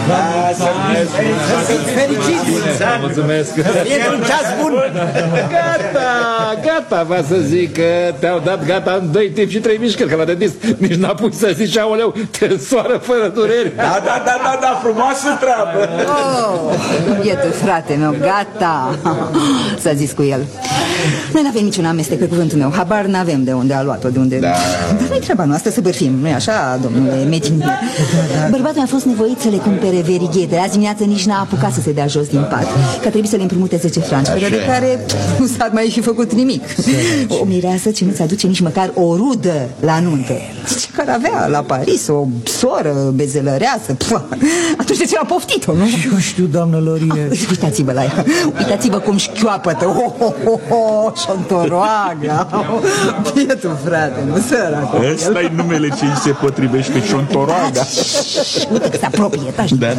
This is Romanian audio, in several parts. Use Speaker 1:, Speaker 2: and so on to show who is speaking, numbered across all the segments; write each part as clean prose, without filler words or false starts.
Speaker 1: Fericiți!
Speaker 2: Mulțumesc!
Speaker 1: E un ceas bun!
Speaker 2: Gata, va să zic că te-au dat gata în 2 timp și 3 mișcări, că la dentist nici n-a pus să zici, aoleu, te însoară fără dureri.
Speaker 1: Da, frumoasă treabă!
Speaker 3: Bietul frate meu, gata! S-a zis cu el. Noi n-avem niciun amestec pe cuvântul meu. Habar n-avem de unde a luat-o, de unde... Dar nu-i treaba noastră să bârfim, nu-i așa, domnule Medinier? Bărbatul a fost nevoit să le cumpere verighete. Azi dimineață nici n-a apucat să se dea jos din pat, că trebuie să le împrumute 10 franci, fără de care nu s-ar mai fi făcut nimic. O mireasă ce nu-ți aduce nici măcar o rudă la nuntă. Ce care avea la Paris o soră bezelăreasă. Atunci de ce a poftit-o, nu?
Speaker 1: Eu știu, doamnă Lorie.
Speaker 3: Uitați-vă la ea. Uitați-vă cum șchioapătă. Șontoroaga. Bietul frate, nu săracu.
Speaker 4: Ăsta-i numele ce îi se potrivește, Șontoroaga.
Speaker 3: Uite că se apropie, tași.
Speaker 4: Da.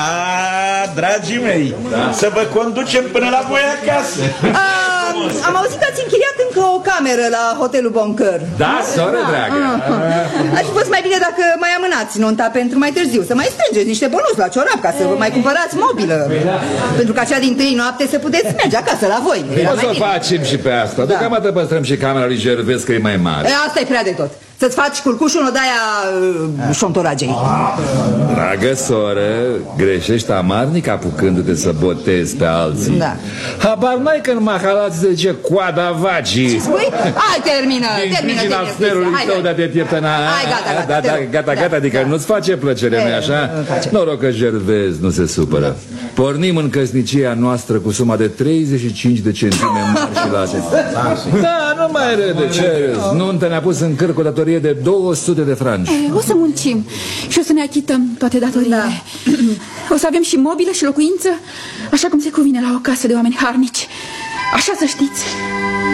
Speaker 4: Dragii mei, să vă conducem până la voi acasă.
Speaker 3: Am auzit că ați închiriat încă o cameră la hotelul Boncăr.
Speaker 2: Da, soră dragă.
Speaker 3: Ar fi fost mai bine dacă mai amânați nunta pentru mai târziu, să mai strângeți niște bănuți la ciorap ca să vă mai cumpărați mobilă. Pentru ca cea din tâi noapte să puteți merge acasă la voi.
Speaker 2: O să facem și pe asta. Deocamdată păstrăm și camera lui Gervais, că e mai mare.
Speaker 3: Asta e prea de tot. Să-ți faci culcușul în odaia șontoragei.
Speaker 2: Dragă soră, greșești amarnic apucându-te să botezi pe alții.
Speaker 3: Da.
Speaker 2: Habar n-ai că în Mahalați se zice coada vacii.
Speaker 3: Spui? Hai, termină.
Speaker 2: Tău de a te pieptăna. Gata, adică nu-ți face plăcere, nu-i așa? Noroc că Gervais nu se supără. Pornim în căsnicia noastră cu suma de 35 de centime mari și late. Da, nu mai râde, ce râzi? Nuntă ne-a pus în cârc o datorie de 200 de franci.
Speaker 5: O să muncim și o să ne achităm toate datoriile. O să avem și mobilă și locuință, așa cum se cuvine la o casă de oameni harnici. Așa să știți.